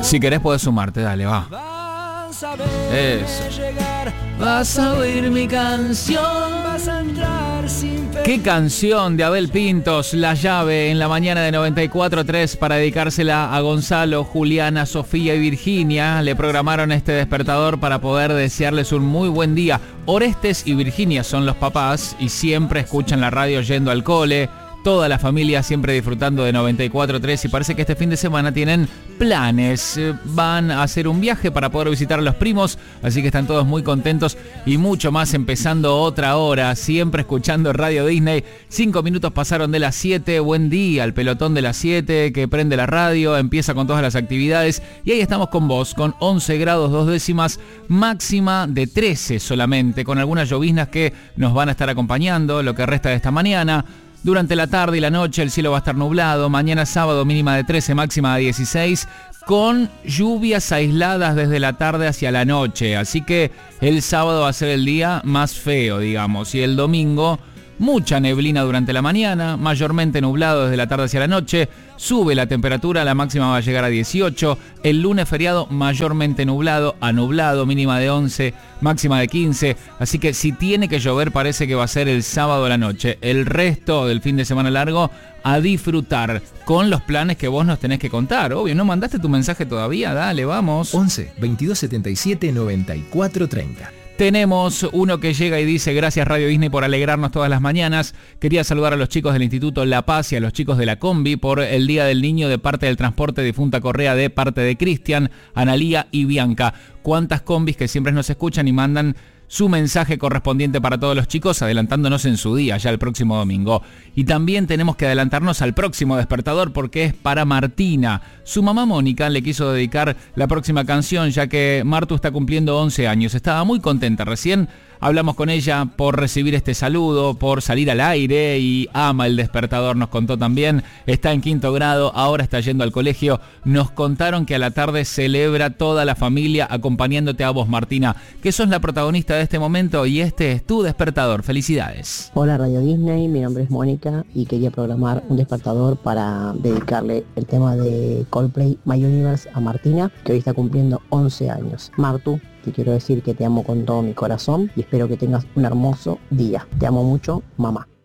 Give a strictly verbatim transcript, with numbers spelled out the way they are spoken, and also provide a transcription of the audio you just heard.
Si querés podés sumarte, dale, va. Vas a ver Eso. llegar, Vas a oír mi canción. vas a entrar sin pe- Qué canción de Abel Pintos, La Llave, en la mañana de noventa y cuatro punto tres para dedicársela a Gonzalo, Juliana, Sofía y Virginia. Le programaron este despertador para poder desearles un muy buen día. Orestes y Virginia son los papás y siempre escuchan la radio yendo al cole. Toda la familia siempre disfrutando de noventa y cuatro punto tres y parece que este fin de semana tienen planes. Eh, Van a hacer un viaje para poder visitar a los primos, así que están todos muy contentos y mucho más empezando otra hora, siempre escuchando Radio Disney. Cinco minutos pasaron de las siete, buen día al pelotón de las siete que prende la radio, empieza con todas las actividades y ahí estamos con vos, con once grados dos décimas, máxima de trece solamente, con algunas lloviznas que nos van a estar acompañando lo que resta de esta mañana. Durante la tarde y la noche el cielo va a estar nublado. Mañana sábado mínima de trece, máxima de dieciséis, con lluvias aisladas desde la tarde hacia la noche. Así que el sábado va a ser el día más feo, digamos. Y el domingo, mucha neblina durante la mañana, mayormente nublado desde la tarde hacia la noche. Sube la temperatura, la máxima va a llegar a dieciocho. El lunes feriado, mayormente nublado, a nublado, mínima de once, máxima de quince. Así que si tiene que llover, parece que va a ser el sábado a la noche. El resto del fin de semana largo, a disfrutar con los planes que vos nos tenés que contar. Obvio, ¿no mandaste tu mensaje todavía? Dale, vamos. once, veintidós setenta y siete, noventa y cuatro treinta. Tenemos uno que llega y dice: gracias Radio Disney por alegrarnos todas las mañanas. Quería saludar a los chicos del Instituto La Paz y a los chicos de la Combi por el Día del Niño de parte del Transporte Difunta Correa de parte de Cristian, Analía y Bianca. Cuántas combis que siempre nos escuchan y mandan su mensaje correspondiente para todos los chicos, adelantándonos en su día, ya el próximo domingo. Y también tenemos que adelantarnos al próximo despertador porque es para Martina. Su mamá Mónica le quiso dedicar la próxima canción, ya que Martu está cumpliendo once años. Estaba muy contenta recién. Hablamos con ella por recibir este saludo, por salir al aire y ama el despertador, nos contó también. Está en quinto grado, ahora está yendo al colegio. Nos contaron que a la tarde celebra toda la familia acompañándote a vos, Martina, que sos la protagonista de este momento y este es tu despertador. Felicidades. Hola Radio Disney, mi nombre es Mónica y quería programar un despertador para dedicarle el tema de Coldplay My Universe a Martina, que hoy está cumpliendo once años. Martu, te quiero decir que te amo con todo mi corazón y espero que tengas un hermoso día. Te amo mucho, mamá.